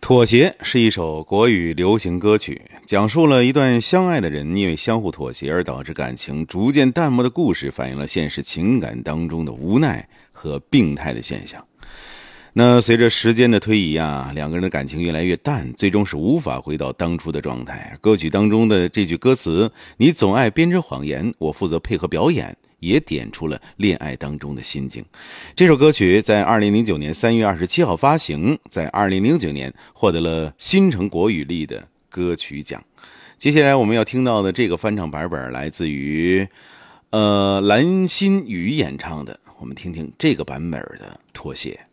妥协是一首国语流行歌曲，讲述了一段相爱的人因为相互妥协而导致感情逐渐淡漠的故事，反映了现实情感当中的无奈和病态的现象。那随着时间的推移啊，两个人的感情越来越淡，最终是无法回到当初的状态。歌曲当中的这句歌词，你总爱编织谎言，我负责配合表演，也点出了恋爱当中的心境。这首歌曲在2009年3月27号发行，在2009年获得了新城国语力的歌曲奖。接下来我们要听到的这个翻唱版本来自于蓝心宇演唱的，我们听听这个版本的妥协。